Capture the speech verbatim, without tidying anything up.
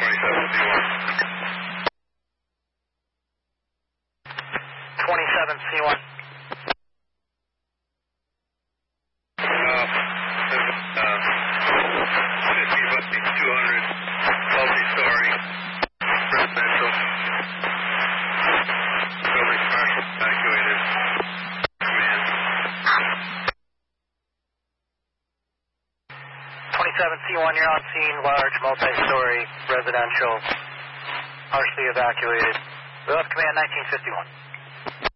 twenty-seven C one. twenty-seven C one. Uh, uh, fifty by two hundred, multi-story, residential. Building partial evacuated. Command. twenty-seven C one, you're on scene, large multi-story residential, partially evacuated. We left command nineteen fifty-one.